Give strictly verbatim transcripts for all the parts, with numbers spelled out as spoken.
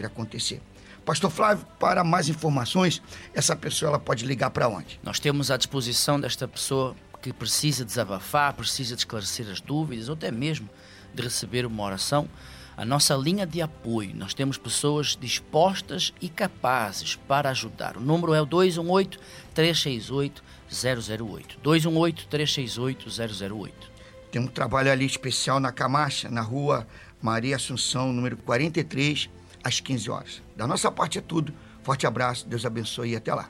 sempre acontecer. Pastor Flávio, para mais informações, essa pessoa ela pode ligar para onde? Nós temos à disposição desta pessoa que precisa desabafar, precisa de esclarecer as dúvidas, ou até mesmo de receber uma oração, a nossa linha de apoio. Nós temos pessoas dispostas e capazes para ajudar. O número é o dois um oito, três seis oito, zero zero oito. dois um oito, três seis oito, zero zero oito. Tem um trabalho ali especial na Camacha, na rua Maria Assunção, número quarenta e três, às quinze horas. Da nossa parte é tudo. Forte abraço, Deus abençoe e até lá.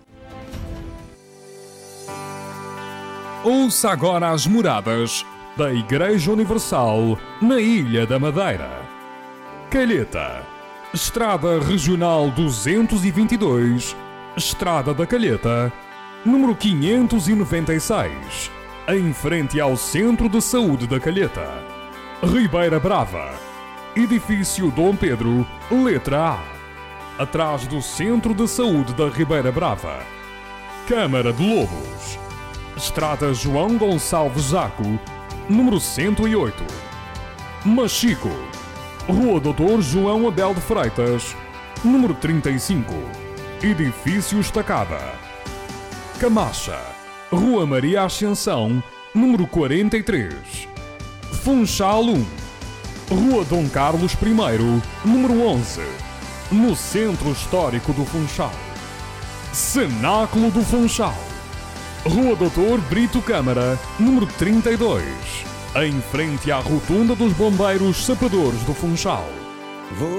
Ouça agora as moradas da Igreja Universal na Ilha da Madeira. Calheta, Estrada Regional duzentos e vinte e dois, Estrada da Calheta, número quinhentos e noventa e seis, em frente ao Centro de Saúde da Calheta. Ribeira Brava, Edifício Dom Pedro, letra A, atrás do Centro de Saúde da Ribeira Brava. Câmara de Lobos, Estrada João Gonçalves Zaco, número cento e oito. Machico, Rua doutor João Abel de Freitas, número trinta e cinco, Edifício Estacada. Camacha, Rua Maria Ascensão, número quarenta e três. Funchal um, Rua Dom Carlos primeiro, número onze, no Centro Histórico do Funchal. Cenáculo do Funchal, Rua doutor Brito Câmara, número trinta e dois, em frente à Rotunda dos Bombeiros Sapadores do Funchal.